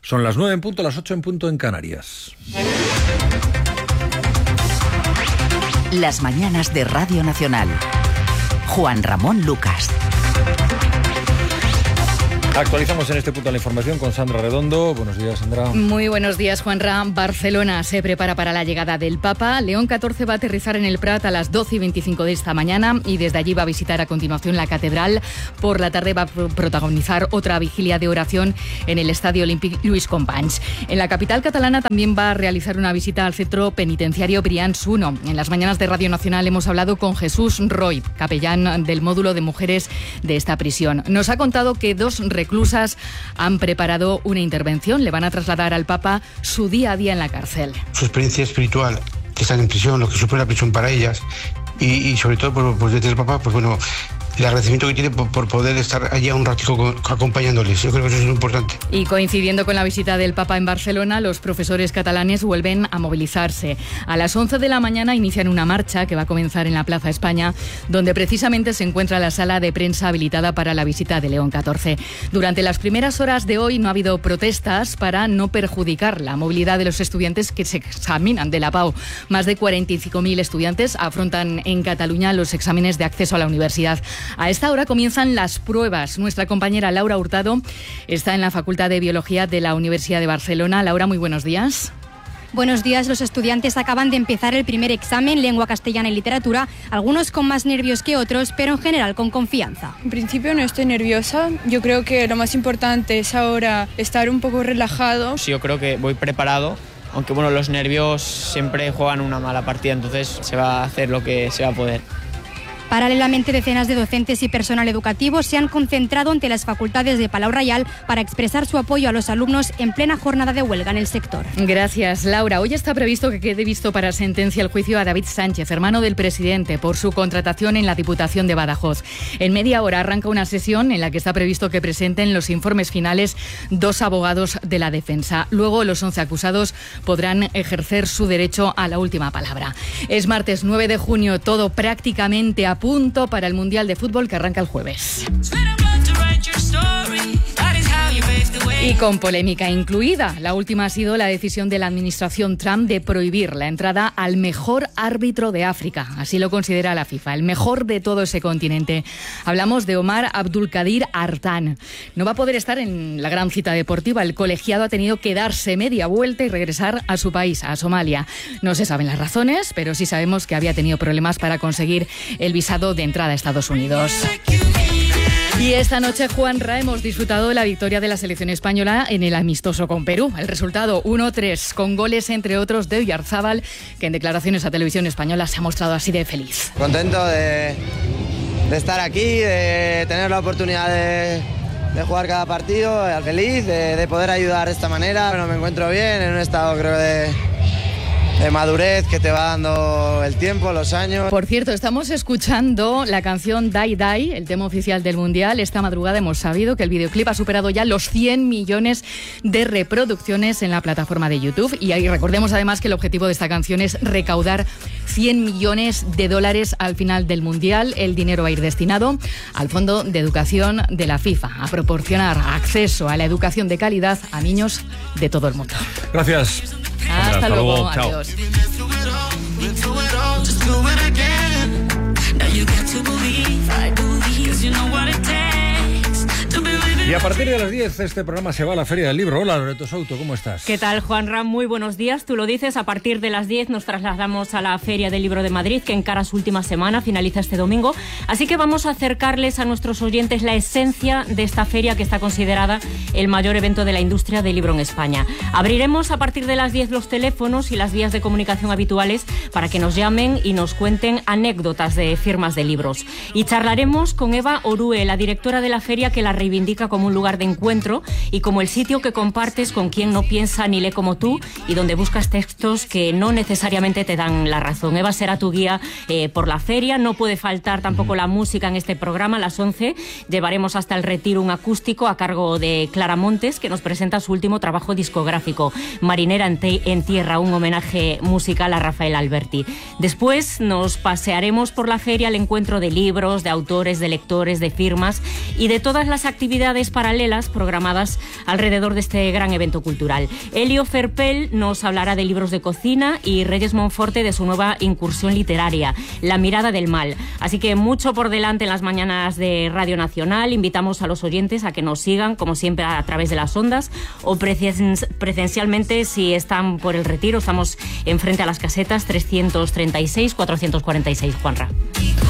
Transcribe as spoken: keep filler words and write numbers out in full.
Son las nueve en punto, las ocho en punto en Canarias. Las mañanas de Radio Nacional. Juan Ramón Lucas. Actualizamos en este punto la información con Sandra Redondo. Buenos días, Sandra. Muy buenos días, Juanra. Barcelona se prepara para la llegada del Papa. León catorce va a aterrizar en el Prat a las doce y veinticinco de esta mañana y desde allí va a visitar a continuación la catedral. Por la tarde va a protagonizar otra vigilia de oración en el Estadio Olímpic Lluís Companys. En la capital catalana también va a realizar una visita al centro penitenciario Brians uno. En las mañanas de Radio Nacional hemos hablado con Jesús Roy, capellán del módulo de mujeres de esta prisión. Nos ha contado que dos reclusas han preparado una intervención. Le van a trasladar al Papa su día a día en la cárcel. Su experiencia espiritual, que están en prisión, lo que supone la prisión para ellas y, y sobre todo por, por desde el Papa, pues bueno, el agradecimiento que tiene por, por poder estar allá un ratico acompañándoles. Yo creo que eso es importante. Y coincidiendo con la visita del Papa en Barcelona, los profesores catalanes vuelven a movilizarse. A las once de la mañana inician una marcha que va a comenzar en la Plaza España, donde precisamente se encuentra la sala de prensa habilitada para la visita de León catorce. Durante las primeras horas de hoy no ha habido protestas para no perjudicar la movilidad de los estudiantes que se examinan de la P A U. Más de cuarenta y cinco mil estudiantes afrontan en Cataluña los exámenes de acceso a la universidad. A esta hora comienzan las pruebas. Nuestra compañera Laura Hurtado está en la Facultad de Biología de la Universidad de Barcelona. Laura, muy buenos días. Buenos días. Los estudiantes acaban de empezar el primer examen, lengua castellana y literatura, algunos con más nervios que otros, pero en general con confianza. En principio no estoy nerviosa. Yo creo que lo más importante es ahora estar un poco relajado. Sí, yo creo que voy preparado, aunque bueno, los nervios siempre juegan una mala partida, entonces se va a hacer lo que se va a poder. Paralelamente, decenas de docentes y personal educativo se han concentrado ante las facultades de Palau Reial para expresar su apoyo a los alumnos en plena jornada de huelga en el sector. Gracias, Laura. Hoy está previsto que quede visto para sentencia el juicio a David Sánchez, hermano del presidente, por su contratación en la Diputación de Badajoz. En media hora arranca una sesión en la que está previsto que presenten los informes finales dos abogados de la defensa. Luego, los once acusados podrán ejercer su derecho a la última palabra. Es martes nueve de junio, todo prácticamente a punto para el Mundial de Fútbol que arranca el jueves. Y con polémica incluida. La última ha sido la decisión de la administración Trump de prohibir la entrada al mejor árbitro de África. Así lo considera la FIFA, el mejor de todo ese continente. Hablamos de Omar Abdulkadir Artan. No va a poder estar en la gran cita deportiva. El colegiado ha tenido que darse media vuelta y regresar a su país, a Somalia. No se saben las razones, pero sí sabemos que había tenido problemas para conseguir el visado de entrada a Estados Unidos. Y esta noche, Juanra, hemos disfrutado de la victoria de la selección española en el amistoso con Perú. El resultado uno tres, con goles, entre otros, de Oyarzábal, que en declaraciones a Televisión Española se ha mostrado así de feliz. Contento de, de estar aquí, de tener la oportunidad de, de jugar cada partido, feliz, de, de poder ayudar de esta manera. Bueno, me encuentro bien, en un estado, creo, de... de madurez que te va dando el tiempo, los años. Por cierto, estamos escuchando la canción Die Die, el tema oficial del Mundial. Esta madrugada hemos sabido que el videoclip ha superado ya los cien millones de reproducciones en la plataforma de YouTube. Y ahí recordemos además que el objetivo de esta canción es recaudar cien millones de dólares al final del Mundial. El dinero va a ir destinado al Fondo de Educación de la FIFA, a proporcionar acceso a la educación de calidad a niños de todo el mundo. Gracias. Hasta, Hasta luego, luego. Chao. Adiós. Y a partir de las diez este programa se va a la Feria del Libro. Hola, Loreto Souto, ¿cómo estás? ¿Qué tal, Juanra? Muy buenos días. Tú lo dices, a partir de las diez nos trasladamos a la Feria del Libro de Madrid, que encara su última semana, finaliza este domingo. Así que vamos a acercarles a nuestros oyentes la esencia de esta feria, que está considerada el mayor evento de la industria del libro en España. Abriremos a partir de las diez los teléfonos y las vías de comunicación habituales para que nos llamen y nos cuenten anécdotas de firmas de libros. Y charlaremos con Eva Orue, la directora de la feria, que la reivindica como un lugar de encuentro y como el sitio que compartes con quien no piensa ni lee como tú y donde buscas textos que no necesariamente te dan la razón. Eva será tu guía eh, por la feria. No puede faltar tampoco la música en este programa. A las once llevaremos hasta el Retiro un acústico a cargo de Clara Montes, que nos presenta su último trabajo discográfico, Marinera en, en Tierra, un homenaje musical a Rafael Alberti. Después nos pasearemos por la feria al encuentro de libros, de autores, de lectores, de firmas y de todas las actividades actividades paralelas programadas alrededor de este gran evento cultural. Elio Ferpel nos hablará de libros de cocina y Reyes Monforte de su nueva incursión literaria, La mirada del mal. Así que mucho por delante en las mañanas de Radio Nacional. Invitamos a los oyentes a que nos sigan, como siempre, a través de las ondas o presencialmente si están por el Retiro. Estamos enfrente a las casetas trescientos treinta y seis, cuatrocientos cuarenta y seis, Juanra.